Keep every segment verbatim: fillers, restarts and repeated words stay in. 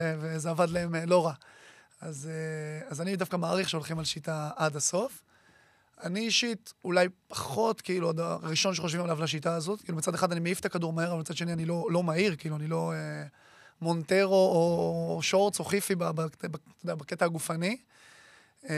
וזה עבד להם לא רע. אז, אז אני דווקא מעריך שהולכים על שיטה עד הסוף. אני אישית אולי פחות, כאילו, עוד הראשון שחושבים עליו לשיטה הזאת, כאילו מצד אחד אני מעיף את הכדור מהר, אבל מצד שני אני לא, לא מהיר, כאילו אני לא אה, מונטרו או שורץ או חיפי בקטע הגופני. אה,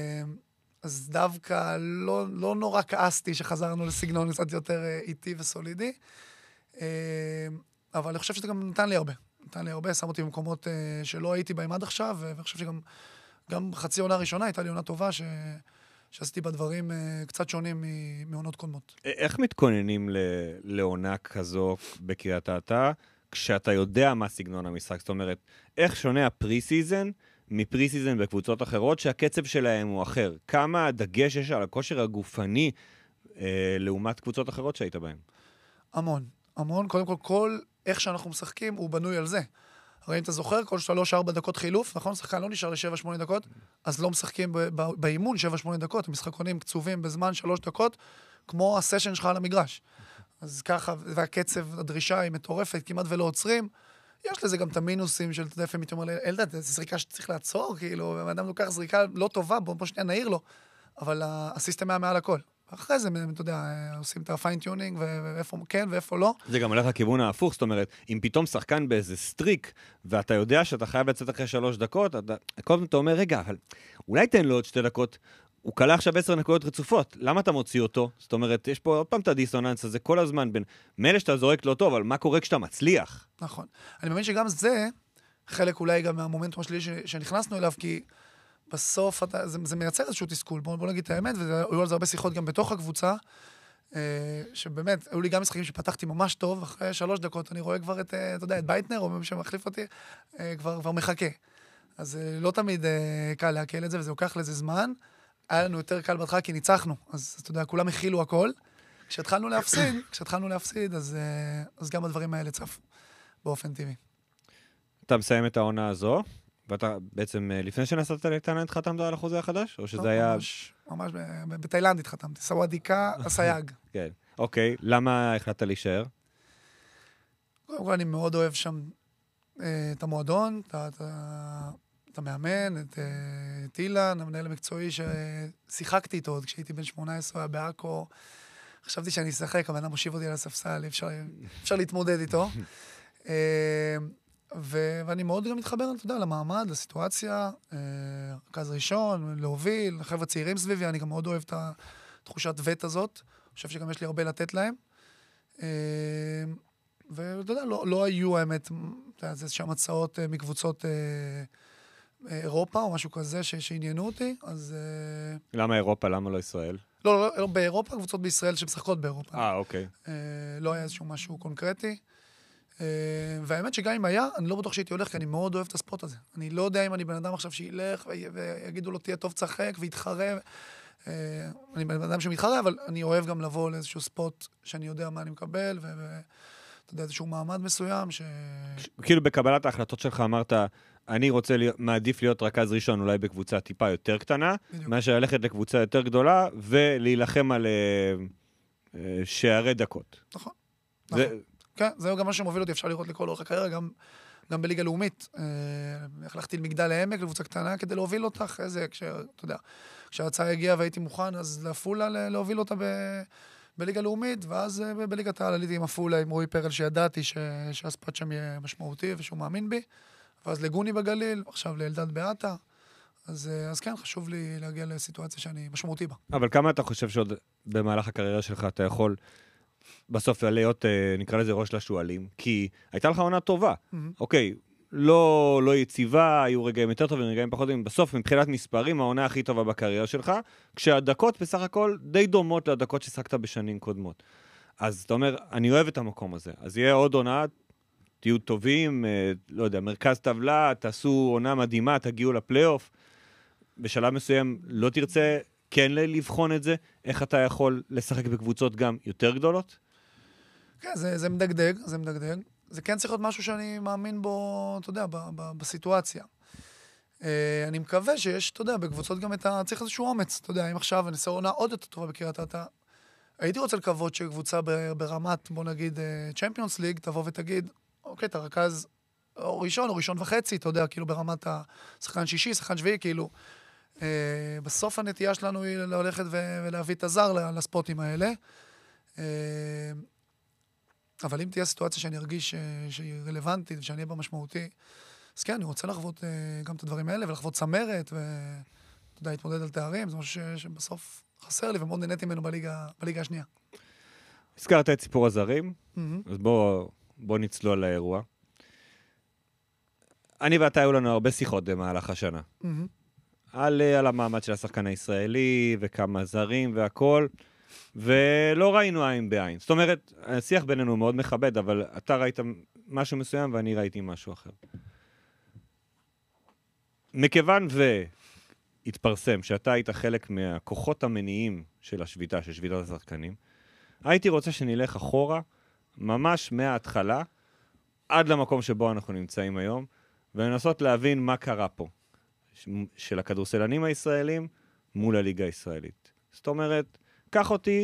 אז דווקא לא, לא נורא כעסתי שחזרנו לסגנון קצת יותר אה, איטי וסולידי, אה, אבל אני חושב שזה גם נתן לי הרבה. נתן לי הרבה, שם אותי במקומות אה, שלא הייתי בהם עד עכשיו, ואני חושב שגם גם חצי עונה ראשונה הייתה לי עונה טובה ש... שעשיתי בדברים uh, קצת שונים מעונות קודמות. איך מתכוננים ל- לעונה כזו בקריית אתא, כשאתה יודע מה סגנון המשחק? זאת אומרת, איך שונה הפרי-סיזן מפרי-סיזן בקבוצות אחרות, שהקצב שלהם הוא אחר? כמה דגש יש על הכושר הגופני אה, לעומת קבוצות אחרות שהיית בהן? המון, המון. קודם כל, כל איך שאנחנו משחקים הוא בנוי על זה. הרי אם אתה זוכר, כל שלוש ארבע דקות חילוף, נכון? שחקן לא נשאר ל-שבע שמונה דקות, אז לא משחקים באימון שבע שמונה דקות, המשחקונים קצובים בזמן שלוש דקות, כמו הסשן שלך על המגרש. אז ככה, והקצב, הדרישה היא מטורפת, כמעט ולא עוצרים. יש לזה גם את המינוסים של, אתה יודע, לפעמים אתה אומר, אלדד, זו זריקה שצריך לעצור, כאילו, האדם לוקח זריקה לא טובה, בוא שנייה נעיר לו, אבל הסיסטם היה מעל הכל. אחרי זה, אתה יודע, עושים את הפיינטיונינג, ואיפה כן ואיפה לא. זה גם הולך לכיוון ההפוך, זאת אומרת, אם פתאום שחקן באיזה סטריק, ואתה יודע שאתה חייב לצאת אחרי שלוש דקות, אתה, קודם אתה אומר, רגע, אבל אולי תן לו עוד שתי דקות, הוא קלה עכשיו עשר נקודות רצופות, למה אתה מוציא אותו? זאת אומרת, יש פה עוד פעם את הדיסוננס הזה כל הזמן, בין מילא שאתה זורק לא טוב, אבל מה קורה כשאתה מצליח? נכון. אני מאמין שגם זה, חלק אולי גם מהמומנטום השלילי ש- שנכנסנו אליו, כי בסוף אתה, זה, זה מייצר איזשהו תסכול. בוא, בוא נגיד את האמת, והיו על זה הרבה שיחות גם בתוך הקבוצה, אה, שבאמת, היו לי גם משחקים שפתחתי ממש טוב, אחרי שלוש דקות אני רואה כבר את, אתה יודע, את בייטנר, או מי שמחליף אותי, אה, כבר, כבר מחכה. אז אה, לא תמיד אה, קל להקל את זה, וזה לוקח לזה זמן. היה לנו יותר קל בהתחלה, כי ניצחנו. אז אתה יודע, כולם הכילו הכל. כשהתחלנו להפסיד, כשהתחלנו להפסיד, אז, אה, אז גם הדברים האלה צפו, באופן טבעי. אתה מסיים את העונה הזו, ואתה בעצם, לפני שנסעת לקטנה, התחתמת על החוזה החדש? או שזה היה... ממש, ממש בתאילנד התחתמתי. סוואדיקה, הסייג. כן. אוקיי, למה החלטת להישאר? קודם כל, אני מאוד אוהב שם את המועדון, את המאמן, את אילן, המנהל המקצועי ששיחקתי איתו עוד כשהייתי בן שמונה עשרה, היה בעכו. חשבתי שאני אשחק, אבל אני מושיב אותי על הספסל, אפשר להתמודד איתו. ו- ואני מאוד גם מתחבר, אתה יודע, למעמד, לסיטואציה, אה, רכז ראשון, להוביל, לחבר'ה צעירים סביבי, אני גם מאוד אוהב את התחושת וט הזאת, אני חושב שגם יש לי הרבה לתת להם. אה, ואתה יודע, לא, לא היו האמת, אתה יודע, זה שם הצעות אה, מקבוצות אה, אירופה או משהו כזה ש- שעניינו אותי, אז... אה, למה אירופה? למה לא ישראל? לא, לא, לא, באירופה, קבוצות בישראל שמשחקות באירופה. אה, אוקיי. אה, לא היה איזשהו משהו קונקרטי. והאמת שגם אם היה, אני לא בטוח שהייתי הולך, כי אני מאוד אוהב את הספורט הזה. אני לא יודע אם אני בן אדם עכשיו שילך ויגידו לו, תהיה טוב צחק ויתחרה. אני בן אדם שמתחרה, אבל אני אוהב גם לבוא לאיזשהו ספורט שאני יודע מה אני מקבל, ואתה יודע, איזשהו מעמד מסוים ש... כאילו בקבלת ההחלטות שלך אמרת, אני רוצה, מעדיף להיות רכז ראשון אולי בקבוצה טיפה יותר קטנה, מאשר ללכת לקבוצה יותר גדולה, ולהילחם על שערי דקות. נכון, נכון. כן, זהו גם מה שמוביל אותי, אפשר לראות לכל אורך הקריירה, גם, גם בליגה לאומית. אה, הלכתי למגדל העמק, לקבוצה קטנה, כדי להוביל אותה אחרי זה, כשאתה יודע, כשההצעה הגיעה והייתי מוכן, אז להפולה להוביל אותה ב, בליגה לאומית, ואז ב, בליגת העל עליתי עם הפולה, עם רועי פרל, שידעתי ש, שהספט שם יהיה משמעותי ושהוא מאמין בי, ואז לגוני בגליל, עכשיו לאלדד בעטה, אז, אז כן, חשוב לי להגיע לסיטואציה שאני משמעותי בה. אבל כמה אתה חושב שעוד במהלך הקריירה שלך אתה יכול... בסוף להיות, נקרא לזה ראש לשואלים, כי הייתה לך עונה טובה. Mm-hmm. אוקיי, לא, לא יציבה, היו רגעים יותר טובים, רגעים פחות טובים. בסוף, מבחינת מספרים, העונה הכי טובה בקריירה שלך, כשהדקות בסך הכל די דומות לדקות ששחקת בשנים קודמות. אז אתה אומר, אני אוהב את המקום הזה. אז יהיה עוד עונה, תהיו טובים, לא יודע, מרכז טבלה, תעשו עונה מדהימה, תגיעו לפלייאוף. בשלב מסוים לא תרצה כן לבחון את זה, איך אתה יכול לשחק בקבוצות גם יותר גדולות? כן, זה, זה מדגדג, זה מדגדג. זה כן צריך להיות משהו שאני מאמין בו, אתה יודע, ב, ב, בסיטואציה. אה, אני מקווה שיש, אתה יודע, בקבוצות גם את ה... צריך איזשהו אומץ, אתה יודע, אם עכשיו אני אעשה עונה עוד יותר טובה בקריית אתא, הייתי רוצה לקוות שקבוצה ברמת, בוא נגיד, צ'מפיונס ליג, תבוא ותגיד, אוקיי, אתה רכז או ראשון או ראשון וחצי, אתה יודע, כאילו ברמת השחקן שישי, שחקן שביעי, כאילו. בסוף הנטייה שלנו היא ללכת ולהביא את הזר לספוטים האלה. אבל אם תהיה סיטואציה שאני ארגיש שהיא רלוונטית ושאני אהיה בה משמעותי, אז כן, אני רוצה לחוות גם את הדברים האלה, ולחוות צמרת, ואתה יודע, להתמודד על תארים, זה משהו שבסוף חסר לי, ומאוד נהניתי ממנו בליגה, בליגה השנייה. הזכרת את סיפור הזרים, אז בוא, בוא נצלול לאירוע. אני ואתה היו לנו הרבה שיחות במהלך השנה. על, על המעמד של השחקן הישראלי, וכמה זרים והכל, ולא ראינו עין בעין. זאת אומרת, השיח בינינו מאוד מכבד, אבל אתה ראית משהו מסוים ואני ראיתי משהו אחר. מכיוון והתפרסם שאתה היית חלק מהכוחות המניעים של השביתה, של שביתת השחקנים, הייתי רוצה שנלך אחורה, ממש מההתחלה, עד למקום שבו אנחנו נמצאים היום, ולנסות להבין מה קרה פה, של הכדורסלנים הישראלים מול הליגה הישראלית. זאת אומרת, קח אותי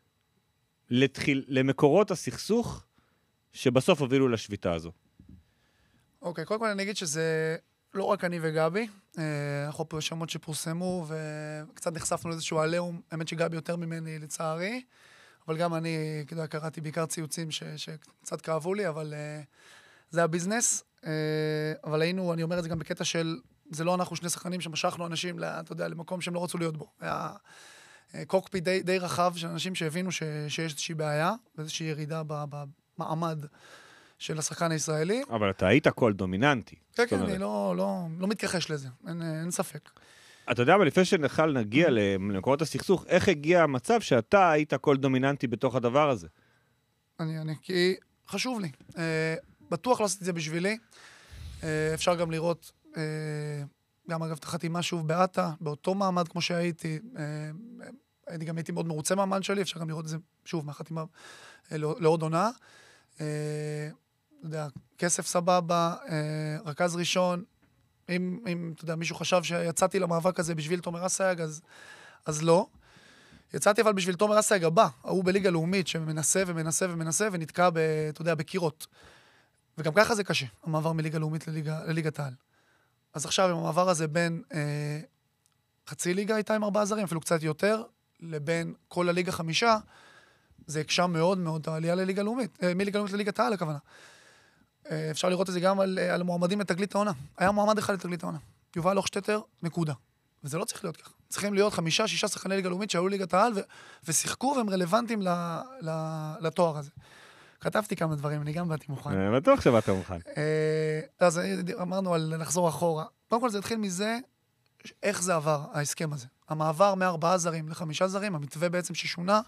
לתחיל, למקורות הסכסוך שבסוף הובילו לשביתה הזו. אוקיי, קודם כל אני אגיד שזה לא רק אני וגבי, אנחנו פה שמות שפורסמו, וקצת נחשפנו לאיזשהו עליהום, האמת שגבי יותר ממני לצערי, אבל גם אני, כדאי, קראתי בעיקר ציוצים ש, שקצת כאבו לי, אבל זה הביזנס, אבל היינו, אני אומר את זה גם בקטע של, זה לא אנחנו שני שחקנים שמשכנו אנשים, אתה יודע, למקום שהם לא רצו להיות בו. היה קוקפי די, די רחב של אנשים שהבינו ש, שיש איזושהי בעיה, ואיזושהי ירידה במעמד של השחקן הישראלי. אבל אתה היית קול דומיננטי. כן, כן, אני לא, לא, לא מתכחש לזה, אין, אין ספק. אתה יודע, אבל לפני שנוכל נגיע למקורות הסכסוך, איך הגיע המצב שאתה היית קול דומיננטי בתוך הדבר הזה? אני, אני, כי חשוב לי. אה, בטוח לא עשיתי את זה בשבילי. אה, אפשר גם לראות, אה, גם אגב תחתי משהו באטה, באותו מעמד כמו שהייתי, אה, הייתי גם הייתי מאוד מרוצה מהמעמד שלי, אפשר גם לראות את זה שוב מהחתימה אה, לעוד עונה. אה, אתה יודע, כסף סבבה, אה, רכז ראשון, אם, אם, אתה יודע, מישהו חשב שיצאתי למאבק הזה בשביל תומר אסייג, אז, אז לא. יצאתי אבל בשביל תומר אסייג הבא, הוא בליגה לאומית שמנסה ומנסה ומנסה ונתקע, ב, אתה יודע, בקירות. וגם ככה זה קשה, המעבר מליגה לאומית לליגה, לליגת העל. אז עכשיו, עם המעבר הזה בין אה, חצי ליגה הייתה עם ארבעה זרים, אפילו קצת יותר, לבין כל הליגה חמישה, זה הקשה מאוד מאוד העלייה לליגה לאומית, אה, מליגה לאומית לליגת העל, הכוונה. אפשר לראות את זה גם על, על מועמדים לתגלית העונה. היה מועמד אחד לתגלית העונה. יובל הוכשטטר, נקודה. וזה לא צריך להיות ככה. צריכים להיות חמישה, שישה שחקני ליגה לאומית שעלו ליגת העל ו- ושיחקו והם רלוונטיים ל- ל- לתואר הזה. כתבתי כמה דברים, אני גם באתי מוכן. בטוח שבאת מוכן. אז אמרנו על לחזור אחורה. קודם כל זה התחיל מזה, איך זה עבר, ההסכם הזה. המעבר מארבעה זרים לחמישה זרים, המתווה בעצם ששונה,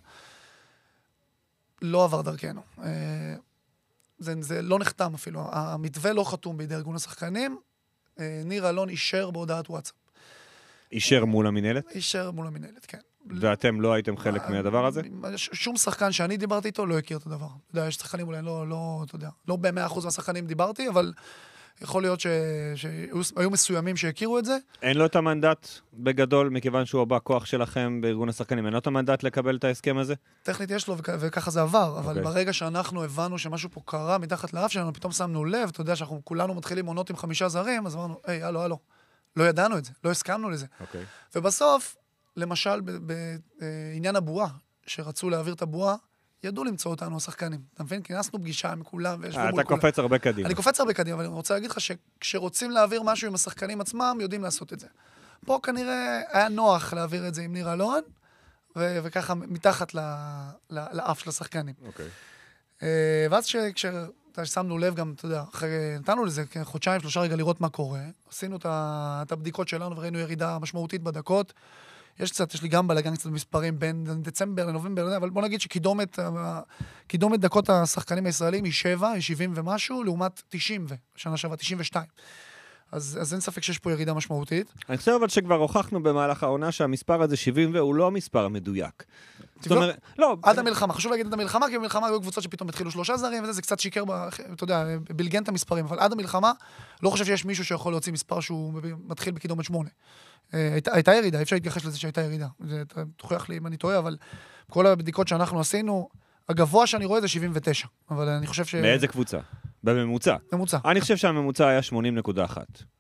לא עבר דרכנו. זה, זה לא נחתם אפילו, המתווה לא חתום בידי ארגון השחקנים, ניר אלון אישר בהודעת וואטסאפ. אישר מול המנהלת? אישר מול המנהלת, כן. ואתם לא הייתם חלק מהדבר הזה? שום שחקן שאני דיברתי איתו לא הכיר את הדבר. אתה יודע, יש שחקנים אולי לא, לא, אתה יודע, לא ב-מאה אחוז מהשחקנים דיברתי, אבל יכול להיות ש... שהיו מסוימים שהכירו את זה. אין לו את המנדט בגדול, מכיוון שהוא הבא כוח שלכם בארגון השחקנים, אין לו את המנדט לקבל את ההסכם הזה? טכנית יש לו, וכ... וככה זה עבר, אבל okay. ברגע שאנחנו הבנו שמשהו פה קרה מתחת לאף שלנו, פתאום שמנו לב, אתה יודע שאנחנו כולנו מתחילים עונות עם חמישה זרים, אז אמרנו, היי, הלו, הלו. לא ידענו את זה, לא הסכמנו לזה. Okay. ובסוף, למשל, בעניין הבועה, שרצו להעביר את הבועה, ידעו למצוא אותנו השחקנים. אתה מבין? כינסנו פגישה עם כולם וישבו מול כולם. אתה קופץ הרבה קדימה. אני קופץ הרבה קדימה, אבל אני רוצה להגיד לך שכשרוצים להעביר משהו עם השחקנים עצמם, יודעים לעשות את זה. פה כנראה היה נוח להעביר את זה עם ניר אלון, ו- וככה מתחת ל- ל- לאף של השחקנים. אוקיי. ואז כששמנו לב גם, אתה יודע, אחרי, נתנו לזה חודשיים, שלושה רגע לראות מה קורה, עשינו את הבדיקות שלנו וראינו ירידה משמעותית בדקות, יש קצת, יש לי גם בלגן קצת מספרים בין דצמבר לנובמבר, אבל בוא נגיד שקידומת, קידומת דקות השחקנים הישראלים היא שבע, היא שבעים ומשהו, לעומת תשעים ו, שנה שבע, תשעים ושתיים. אז, אז אין ספק שיש פה ירידה משמעותית. אני חושב אבל שכבר הוכחנו במהלך העונה שהמספר הזה שבעים והוא לא המספר המדויק. זאת אומרת, לא. עד המלחמה, חשוב להגיד עד המלחמה, כי במלחמה היו קבוצות שפתאום התחילו שלושה זרים, וזה, זה קצת שיקר, אתה יודע, בלגן את המספרים, אבל עד המלחמה, לא חושב שיש מישהו שיכול להוציא מספר שהוא מתחיל בקידומת שמונה. הייתה, הייתה ירידה, אי אפשר להתייחס לזה שהייתה ירידה. זה תוכיח לי אם אני טועה, אבל כל הבדיקות שאנחנו עשינו, הגבוה שאני רואה זה שבעים ותשע. אבל אני חושב ש... מאיזה קבוצה? בממוצע. ממוצע. אני חושב שהממוצע היה שמונים נקודה אחת.